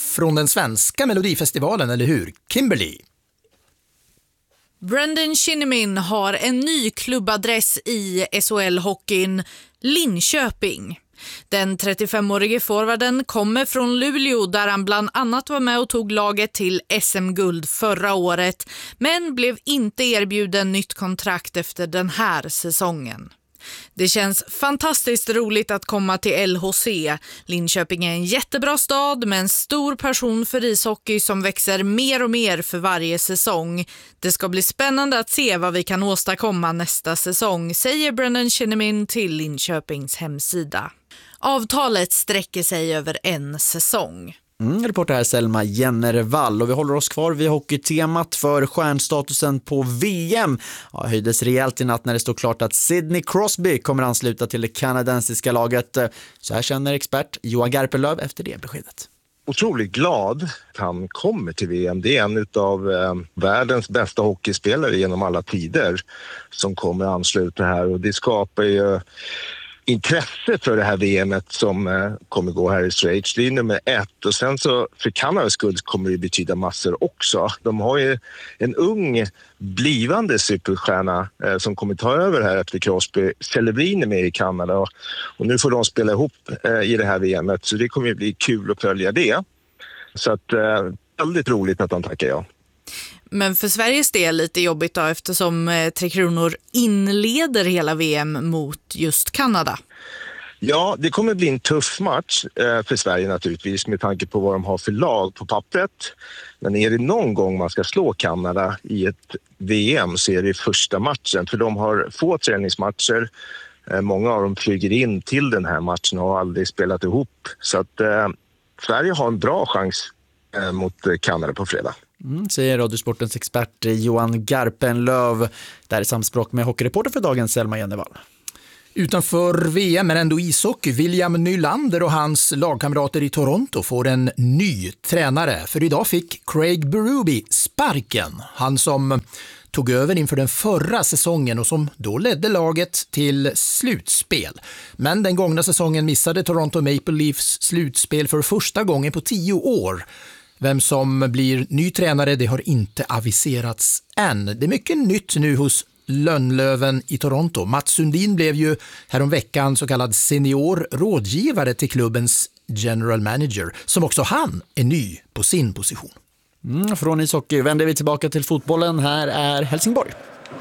från den svenska Melodifestivalen, eller hur? Kimberly. Brendan Shinnimin har en ny klubbadress i SHL-hockeyn, Linköping. Den 35-årige forwarden kommer från Luleå där han bland annat var med och tog laget till SM-guld förra året, men blev inte erbjuden nytt kontrakt efter den här säsongen. Det känns fantastiskt roligt att komma till LHC. Linköping är en jättebra stad med en stor passion för ishockey som växer mer och mer för varje säsong. Det ska bli spännande att se vad vi kan åstadkomma nästa säsong, säger Brendan Shinnimin till Linköpings hemsida. Avtalet sträcker sig över en säsong. Reporter här Selma Jennervall, och vi håller oss kvar vid hockeytemat för stjärnstatusen på VM. Höjdes rejält i natt när det stod klart att Sidney Crosby kommer ansluta till det kanadensiska laget. Så här känner expert Johan Garpenlöv efter det beskedet. Otroligt glad att han kommer till VM. Det är en av världens bästa hockeyspelare genom alla tider som kommer ansluta här, och det skapar ju intresse för det här VMet som kommer gå här i Schweiz. Det är nummer 1, och sen så för Kanadas skull kommer det betyda massor också. De har ju en ung blivande superstjärna som kommer ta över här efter Crosby. Celebrin är med i Kanada och nu får de spela ihop i det här VMet, så det kommer ju bli kul att följa det. Så att väldigt roligt att de tackar jag. Men för Sveriges del lite jobbigt då, eftersom Tre Kronor inleder hela VM mot just Kanada. Ja, det kommer bli en tuff match för Sverige naturligtvis med tanke på vad de har för lag på pappret. Men är det någon gång man ska slå Kanada i ett VM så är det första matchen. För de har få träningsmatcher. Många av dem flyger in till den här matchen och har aldrig spelat ihop. Så att Sverige har en bra chans mot Kanada på fredag. Säger Radiosportens expert Johan Garpenlöv. Där är samspråk med hockeyreporter för dagen Selma Jennervall. Utanför VM men ändå ishockey. William Nylander och hans lagkamrater i Toronto får en ny tränare. För idag fick Craig Berube sparken. Han som tog över inför den förra säsongen och som då ledde laget till slutspel. Men den gångna säsongen missade Toronto Maple Leafs slutspel för första gången på 10 år. Vem som blir ny tränare, det har inte aviserats än. Det är mycket nytt nu hos Lönnlöven i Toronto. Mats Sundin blev ju häromveckan så kallad senior rådgivare till klubbens general manager, som också han är ny på sin position. Från ishockey vänder vi tillbaka till fotbollen. Här är Helsingborg.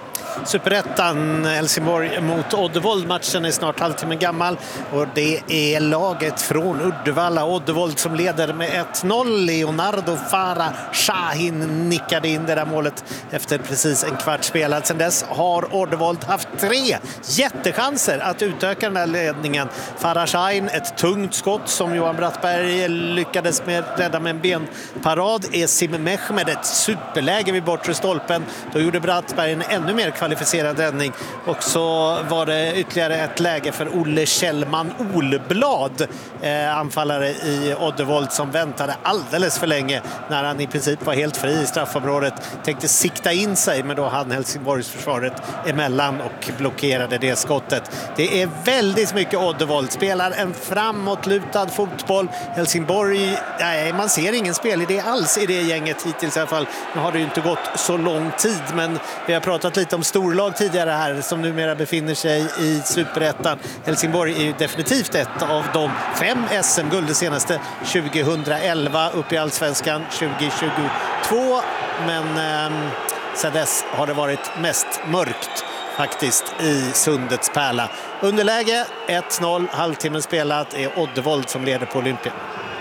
Superettan, Helsingborg mot Oddevold. Matchen är snart halvtimme gammal och det är laget från Uddevalla. Oddevold som leder med 1-0. Leonardo Farah Shahin nickade in det där målet efter precis en kvart spelad. Sen dess har Oddevold haft 3 jättechanser att utöka den här ledningen. Farah Shahin, ett tungt skott som Johan Brattberg lyckades rädda med en benparad. Esim Mehmed, ett superläge vid bortre stolpen. Då gjorde Brattberg en ännu mer kvalificerad räddning. Och så var det ytterligare ett läge för Olle Kjellman Olblad, anfallare i Oddevold, som väntade alldeles för länge när han i princip var helt fri i straffområdet. Tänkte sikta in sig, men då hade Helsingborgs försvaret emellan och blockerade det skottet. Det är väldigt mycket Oddevold. Spelar en framåtlutad fotboll. Helsingborg, nej, man ser ingen spelidé alls i det gänget hittills i alla fall. Nu har det ju inte gått så lång tid, men vi har pratat lite om storlag tidigare här som numera befinner sig i Superettan. Helsingborg är ju definitivt ett av de 5 SM-guld, det senaste 2011, upp i Allsvenskan 2022. Men sedan dess har det varit mest mörkt faktiskt i Sundets pärla. Underläge 1-0, halvtimmen spelat, är Oddevold som leder på Olympia.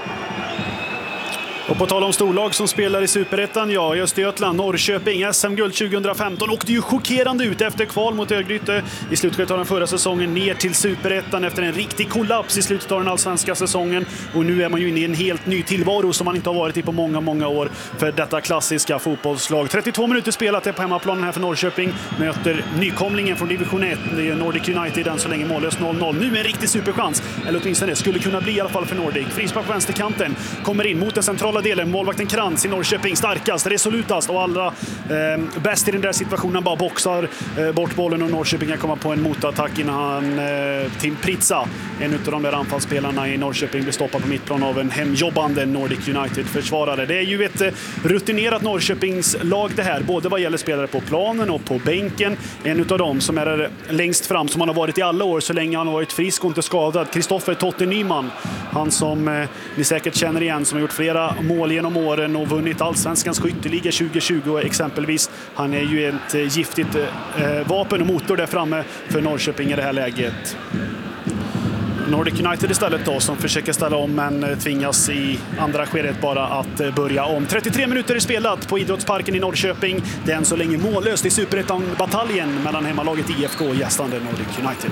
Och på tal om storlag som spelar i Superettan, ja, i Östergötland, Norrköping, SM-guld 2015 åkte ju chockerande ut efter kval mot Örgryte i slutskedet av den förra säsongen ner till Superettan efter en riktig kollaps i slutet av den allsvenska säsongen. Och nu är man ju inne i en helt ny tillvaro som man inte har varit i på många, många år för detta klassiska fotbollslag. 32 minuter spelat är på hemmaplanen här för Norrköping, möter nykomlingen från division 1, det är Nordic United, den så länge mållös 0-0. Nu med en riktig superchans, eller åtminstone det skulle kunna bli i alla fall för Nordic. Frispark på vänsterkanten, kommer in mot den centrala centrala delen. Målvakten Krantz i Norrköping starkast, resolutast och allra bäst i den där situationen. Bara boxar bort bollen och Norrköping kan komma på en motattack innan Tim Pritsa, en av de där anfallsspelarna i Norrköping, blir stoppad på mittplan av en hemjobbande Nordic United-försvarare. Det är ju ett rutinerat Norrköpings lag det här, både vad gäller spelare på planen och på bänken. En av dem som är längst fram, som han har varit i alla år så länge han har varit frisk och inte skadad, Kristoffer Totte Nyman. Han som ni säkert känner igen, som har gjort flera mål genom åren och vunnit Allsvenskans skytteliga 2020 exempelvis. Han är ju ett giftigt vapen och motor där framme för Norrköping i det här läget. Nordic United istället då, som försöker ställa om men tvingas i andra skedet bara att börja om. 33 minuter är spelat på Idrottsparken i Norrköping. Det är än så länge mållöst i Superettan-bataljen mellan hemmalaget IFK och gästande Nordic United.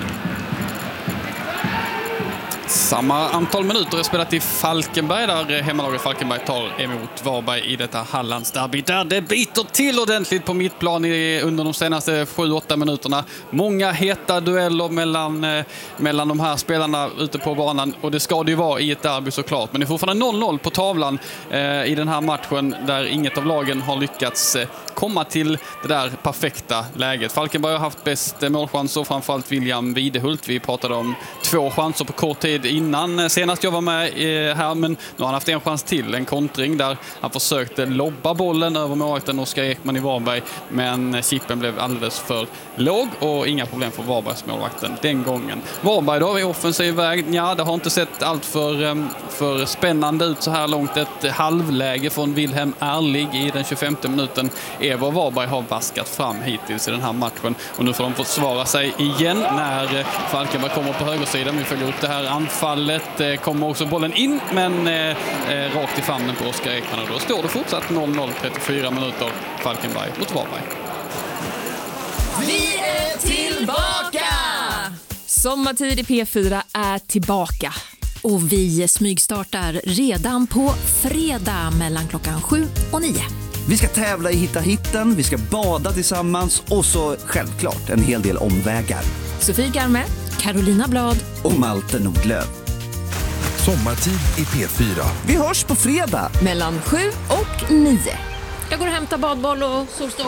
Samma antal minuter är spelat i Falkenberg, där hemmalaget Falkenberg tar emot Varberg i detta Hallandsderby, där det biter till ordentligt på mittplan under de senaste 7-8 minuterna. Många heta dueller mellan de här spelarna ute på banan, och det ska det ju vara i ett derby såklart. Men det är fortfarande 0-0 på tavlan i den här matchen, där inget av lagen har lyckats komma till det där perfekta läget. Falkenberg har haft bäst målchanser, framförallt William Videhult. Vi pratade om 2 chanser på kort tid innan senast jag var med här, men nu har han haft en chans till, en kontring där han försökte lobba bollen över målvakten Oskar Ekman i Varberg, men chippen blev alldeles för låg och inga problem för Varbergs målvakten den gången. Varberg då i offensiv väg, ja, det har inte sett allt för spännande ut så här långt. Ett halvläge från Wilhelm Erlig i den 25:e minuten är vad Varberg har vaskat fram hittills i den här matchen, och nu får de försvara sig igen när Falkenberg kommer på högersidan. Vi följer upp det här anfallet, kommer också bollen in, men rakt i famnen på Oskar Ekman, och då står det fortsatt 0-0, 34 minuter, Falkenberg mot Varberg. Vi är tillbaka! Sommartid i P4 är tillbaka. Och vi smygstartar redan på fredag mellan klockan 7 och 9. Vi ska tävla i Hitta hitten, vi ska bada tillsammans och så självklart en hel del omvägar. Sofie Garme, Carolina Blad och Malte Nordlöf. Sommartid i P4. Vi hörs på fredag mellan 7 och 9. Jag går och hämtar badboll och solstol.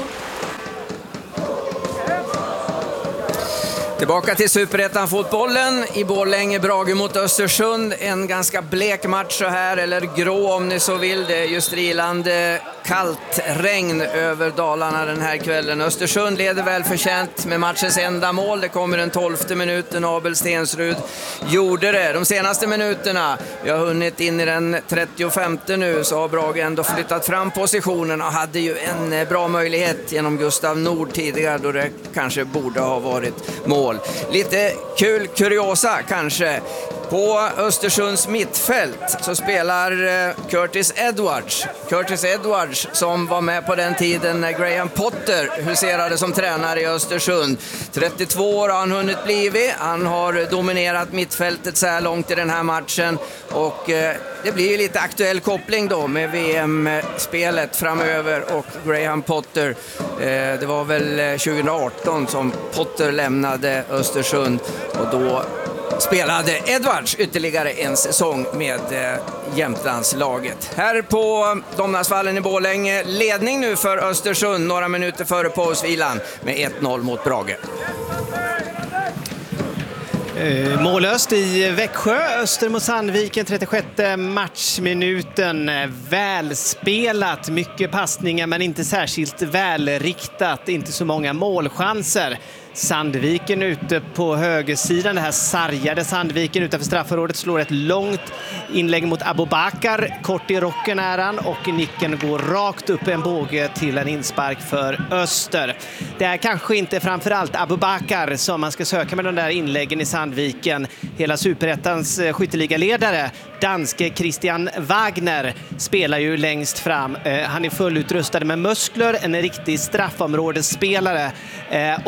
Tillbaka till Superettan-fotbollen i Borlänge, Brage mot Östersund. En ganska blek match så här, eller grå om ni så vill. Det är ju strilande kallt regn över Dalarna den här kvällen. Östersund leder väl förtjänt med matchens enda mål. Det kommer den 12:e minuten. Abel Stensrud gjorde det. De senaste minuterna, vi har hunnit in i den 35:e nu, så har Brage ändå flyttat fram positionen och hade ju en bra möjlighet genom Gustav Nord tidigare, då det kanske borde ha varit mål. Lite kul kuriosa kanske. På Östersunds mittfält så spelar Curtis Edwards. Curtis Edwards som var med på den tiden när Graham Potter huserade som tränare i Östersund. 32 år har han hunnit blivit. Han har dominerat mittfältet så här långt i den här matchen. Och det blir ju lite aktuell koppling då med VM-spelet framöver och Graham Potter. Det var väl 2018 som Potter lämnade Östersund, och då spelade Edwards ytterligare en säsong med Jämtlandslaget. Här på Domnarsvallen i Borlänge, ledning nu för Östersund några minuter före pausvilan med 1-0 mot Brage. Mållöst i Växjö, Öster mot Sandviken, 36:e matchminuten. Välspelat, mycket passningar men inte särskilt välriktat, inte så många målchanser. Sandviken ute på högersidan, det här sargade Sandviken utanför straffområdet, slår ett långt inlägg mot Abubakar, kort i rocken är han, och nicken går rakt upp en båge till en inspark för Öster. Det är kanske inte framförallt Abubakar som man ska söka med de där inläggen i Sandviken. Hela Superettans skytteligaledare, danske Christian Wagner, spelar ju längst fram. Han är fullutrustad med muskler, en riktig straffområdesspelare, och om man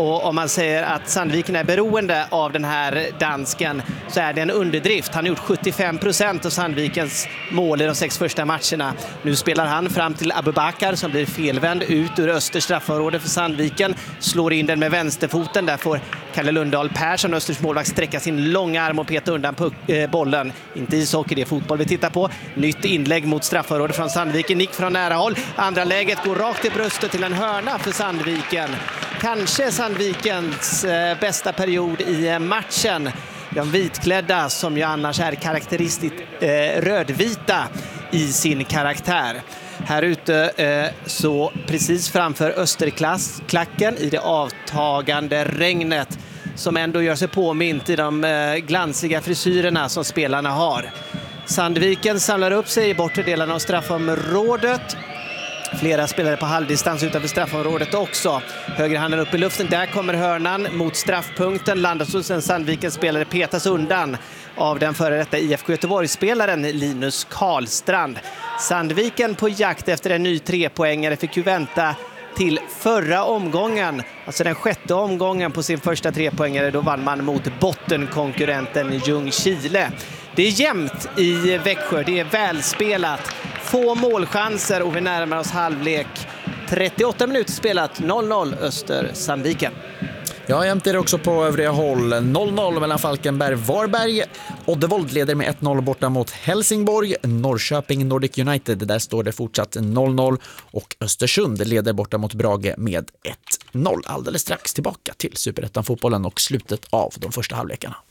säger att Sandviken är beroende av den här dansken så är det en underdrift. Han har gjort 75% av Sandvikens mål i de 6 första matcherna. Nu spelar han fram till Abubakar som blir felvänd ut ur Östers straffområde för Sandviken. Slår in den med vänsterfoten. Där får Kalle Lundahl Persson, Östers målvakt, sträcka sin långa arm och peta undan bollen. Inte ishockey, det är fotboll vi tittar på. Nytt inlägg mot straffområdet från Sandviken. Nick från nära håll. Andra läget går rakt i bröstet till en hörna för Sandviken. Kanske Sandvikens bästa period i matchen. De vitklädda som ju annars är karaktäristiskt rödvita i sin karaktär. Här ute så precis framför Österklacken i det avtagande regnet som ändå gör sig påmint i de glansiga frisyrerna som spelarna har. Sandviken samlar upp sig i bortre delen av straffområdet. Flera spelare på halvdistans utanför straffområdet också. Högerhanden upp i luften, där kommer hörnan mot straffpunkten. Landas hos en Sandvikens spelare, petas undan av den före detta IFK Göteborg-spelaren Linus Karlstrand. Sandviken på jakt efter en ny 3-poängare fick ju vänta till förra omgången, alltså den 6:e omgången på sin första 3-poängare. Då vann man mot bottenkonkurrenten Ljungskile. Det är jämnt i Växjö, det är välspelat. Få målchanser och vi närmar oss halvlek. 38 minuter spelat, 0-0 Öster-Sandviken. Ja, jämt är det också på övriga håll. 0-0 mellan Falkenberg-Varberg. Oddevold leder med 1-0 borta mot Helsingborg. Norrköping Nordic United, där står det fortsatt 0-0. Och Östersund leder borta mot Brage med 1-0. Alldeles strax tillbaka till Superettan-fotbollen och slutet av de första halvlekarna.